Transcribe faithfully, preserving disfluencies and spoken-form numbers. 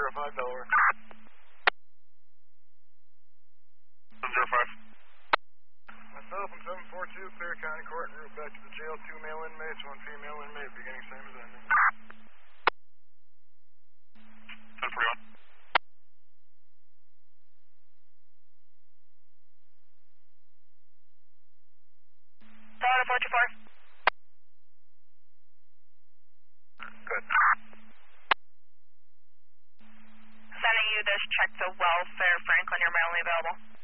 five Delaware. zero five. Myself and seven four two, clear County Court en route back to the jail. Two male inmates, one female inmate, beginning same as ending. ten forty-one. Delaware four two four. Good. Sending you this check to welfare, Franklin, you're manually available.